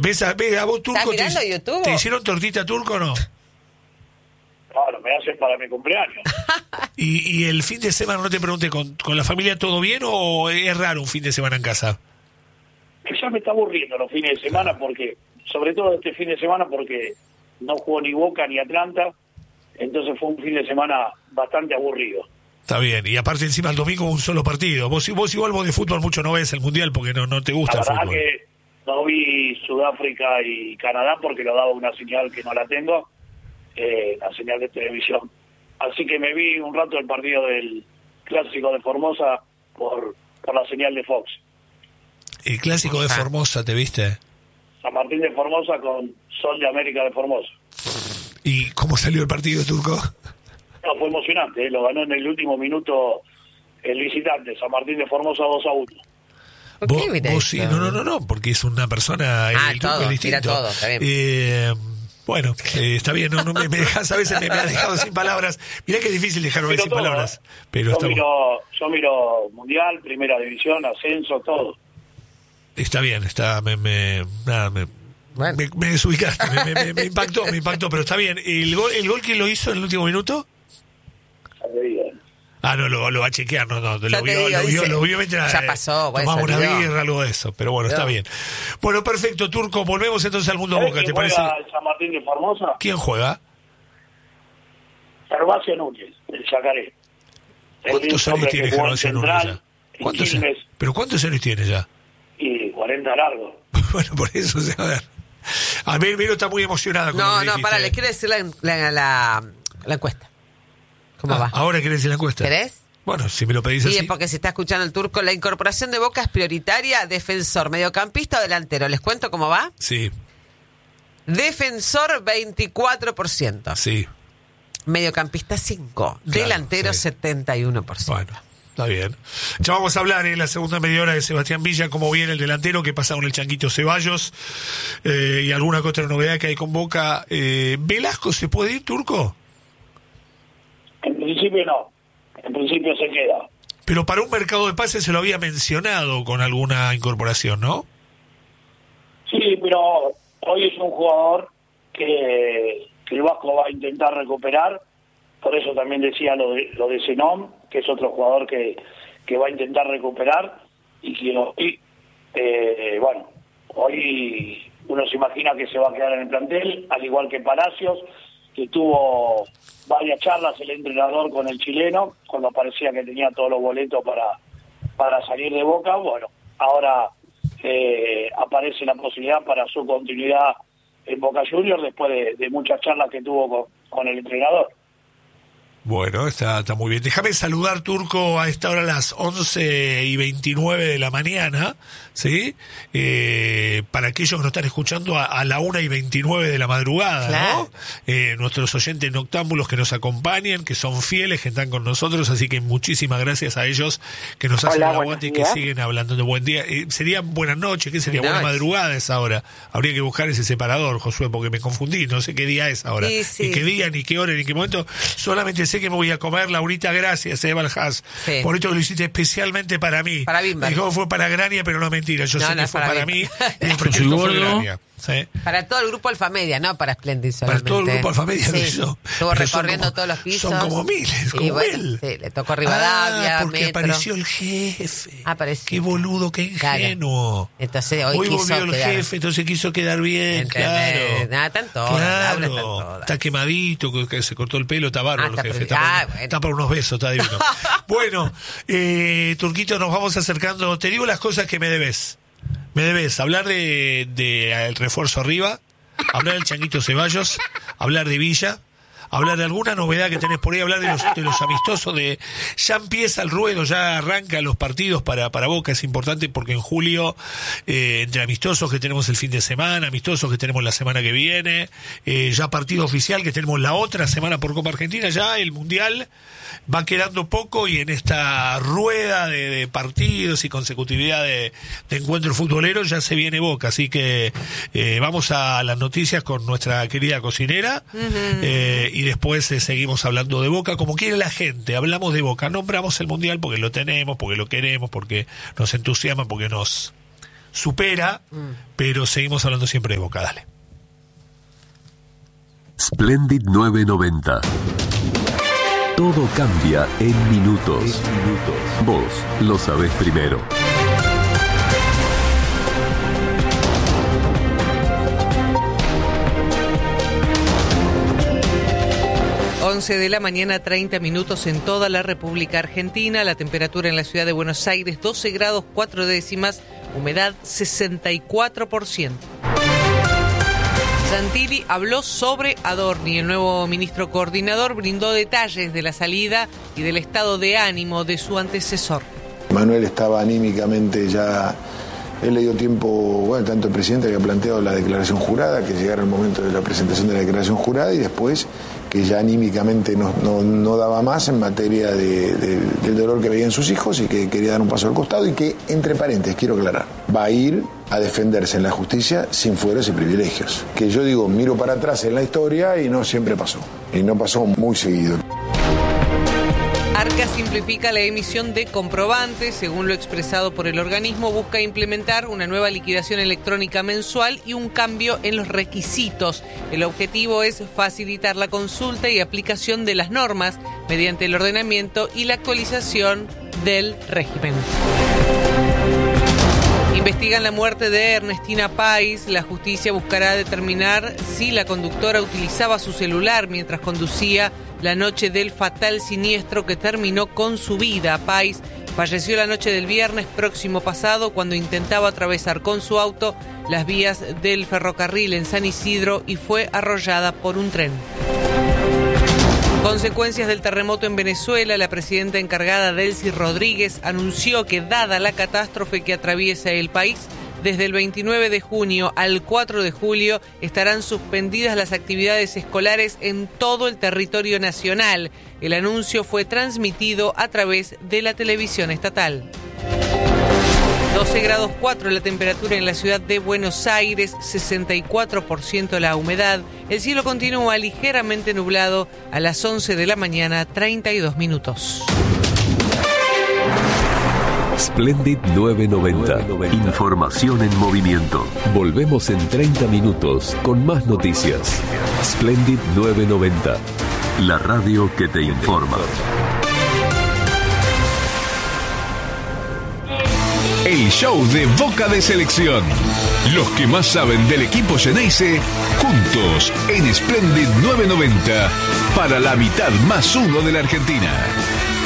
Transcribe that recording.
¿Ves a vos, Turco? ¿Estás mirando YouTube? ¿Te hicieron tortita, Turco, o no? Claro, me hacen para mi cumpleaños. ¿Y el fin de semana, no te pregunté, con la familia todo bien o es raro un fin de semana en casa? Que ya me está aburriendo los fines de semana, porque, sobre todo este fin de semana, porque no jugó ni Boca ni Atlanta, entonces fue un fin de semana bastante aburrido. Está bien, y aparte encima el domingo un solo partido. Vos igual de fútbol mucho no ves el Mundial porque no te gusta La el verdad fútbol. que no vi Sudáfrica y Canadá porque lo daba una señal que no la tengo, la señal de televisión. Así que me vi un rato el partido del Clásico de Formosa por la señal de Fox. El Clásico de Formosa, ¿te viste? San Martín de Formosa con Sol de América de Formosa. ¿Y cómo salió el partido, Turco? No, fue emocionante, lo ganó en el último minuto el visitante, San Martín de Formosa 2-1. ¿Por qué mira vos sí, esto? no, porque es una persona... el Turco todo, es distinto. mira todo, está bien. Bueno, está bien, no me dejas, a veces me ha dejado sin palabras. Mirá que es difícil dejarme sin palabras. Pero yo miro Mundial, Primera División, Ascenso, todo. Está bien, me desubicaste, me impactó, pero está bien. ¿El gol quién lo hizo en el último minuto? No, lo va a chequear, no, lo vio mientras ya pasó, tomaba una birra, algo de eso, pero bueno, está bien. Bueno, perfecto, Turco, volvemos entonces al mundo Boca, ¿te parece? San Martín de Formosa? ¿Quién juega? Gervasio Núñez, el Yacaré. ¿Cuántos años tiene Gervasio Núñez ya? ¿Pero cuántos años tiene ya? Y 40 largos. Bueno, por eso, a ver. A mí está muy emocionada con lo que dijiste. Le quiero decir la encuesta. ¿Cómo va? ¿Ahora querés decir la encuesta? ¿Querés? Bueno, si me lo pedís así. Sí, porque se está escuchando el Turco. La incorporación de Boca es prioritaria. Defensor, mediocampista o delantero. ¿Les cuento cómo va? Sí. Defensor, 24%. Sí. Mediocampista, 5%. Delantero, sí. 71%. Bueno, está bien. Ya vamos a hablar en la segunda media hora de Sebastián Villa, cómo viene el delantero, qué pasa con el Changuito Ceballos y alguna que otra novedad que hay con Boca. ¿Velasco se puede ir, Turco? En principio no. En principio se queda. Pero para un mercado de pases se lo había mencionado con alguna incorporación, ¿no? Sí, pero hoy es un jugador que el Vasco va a intentar recuperar. Por eso también decía lo de Zenón, que es otro jugador que va a intentar recuperar. Y que hoy uno se imagina que se va a quedar en el plantel, al igual que Palacios, que tuvo varias charlas el entrenador con el chileno, cuando parecía que tenía todos los boletos para salir de Boca. Bueno, ahora aparece la posibilidad para su continuidad en Boca Juniors después de muchas charlas que tuvo con el entrenador. Bueno, está muy bien. Déjame saludar, Turco, a esta hora a las 11:29 de la mañana, ¿sí? Para aquellos que nos están escuchando a la 1:29 de la madrugada, claro, ¿no? Nuestros oyentes noctámbulos que nos acompañan, que son fieles, que están con nosotros, así que muchísimas gracias a ellos que nos hacen el aguante y que siguen hablando de buen día. Sería buenas noches, ¿qué sería? Buena madrugada esa hora. Habría que buscar ese separador, Josué, porque me confundí, no sé qué día es ahora. Sí. Ni qué día, ni qué hora, ni qué momento. Solamente sé que me voy a comer, Laurita, gracias, Valjas, por esto que lo hiciste especialmente para mí. Para Bimber. Dijo fue para Grania, pero no mentira, yo sé que fue para mí, y el Yo proyecto soy fue gordo. Grania. ¿Sí? Para todo el grupo Alfamedia, no para Splendid Para solamente. todo el grupo Alfamedia lo sí. hizo. Estuvo Pero recorriendo todos los pisos. Son como miles, como bueno, él. sí, le tocó Rivadavia, porque Metro. apareció el jefe. Apareció. Qué boludo, qué ingenuo. Claro. Entonces hoy quiso volvió el quedar. jefe, entonces quiso quedar bien, ¿Entendés? claro. Nada, están todas, Laura, están todas. Está quemadito, que se cortó el pelo, está bárbaro el jefe. bueno. Está para unos besos, está divino. Bueno, Turquito, nos vamos acercando. Te digo las cosas que me debes. Me debes hablar de el refuerzo arriba, hablar del Changuito Ceballos, hablar de Villa, hablar de alguna novedad que tenés por ahí, hablar de los amistosos, ya empieza el ruedo, ya arrancan los partidos para Boca, es importante porque en julio, entre amistosos que tenemos el fin de semana, amistosos que tenemos la semana que viene, ya partido oficial que tenemos la otra semana por Copa Argentina, ya el Mundial va quedando poco y en esta rueda de partidos y consecutividad de encuentros futboleros ya se viene Boca, así que vamos a las noticias con nuestra querida cocinera y después seguimos hablando de Boca como quiere la gente. Hablamos de Boca, nombramos el Mundial porque lo tenemos, porque lo queremos, porque nos entusiasma, porque nos supera, pero seguimos hablando siempre de Boca. Dale. Splendid 990. Todo cambia en minutos. Vos lo sabés primero. De la mañana, 30 minutos en toda la República Argentina. La temperatura en la ciudad de Buenos Aires, 12 grados 4 décimas, humedad 64%. Santilli habló sobre Adorni. El nuevo ministro coordinador brindó detalles de la salida y del estado de ánimo de su antecesor. Manuel estaba anímicamente ya. Él le dio tiempo, bueno, tanto el presidente había planteado la declaración jurada, que llegara el momento de la presentación de la declaración jurada, y después que ya anímicamente no daba más en materia del dolor que veían sus hijos y que quería dar un paso al costado, y que, entre paréntesis, quiero aclarar, va a ir a defenderse en la justicia sin fueros y privilegios. Que yo digo, miro para atrás en la historia y no siempre pasó, y no pasó muy seguido. Arca simplifica la emisión de comprobantes. Según lo expresado por el organismo, busca implementar una nueva liquidación electrónica mensual y un cambio en los requisitos. El objetivo es facilitar la consulta y aplicación de las normas mediante el ordenamiento y la actualización del régimen. Investigan la muerte de Ernestina Pais. La justicia buscará determinar si la conductora utilizaba su celular mientras conducía la noche del fatal siniestro que terminó con su vida. Pais falleció la noche del viernes próximo pasado cuando intentaba atravesar con su auto las vías del ferrocarril en San Isidro y fue arrollada por un tren. Consecuencias del terremoto en Venezuela. La presidenta encargada, Delcy Rodríguez, anunció que, dada la catástrofe que atraviesa el país, desde el 29 de junio al 4 de julio estarán suspendidas las actividades escolares en todo el territorio nacional. El anuncio fue transmitido a través de la televisión estatal. 12 grados 4 la temperatura en la ciudad de Buenos Aires, 64% la humedad. El cielo continúa ligeramente nublado a las 11 de la mañana, 32 minutos. Splendid 990. Información en movimiento. Volvemos en 30 minutos con más noticias. Splendid 990. La radio que te informa. El show de Boca de Selección. Los que más saben del equipo Xeneize, juntos en Splendid 990 para la mitad más uno de la Argentina.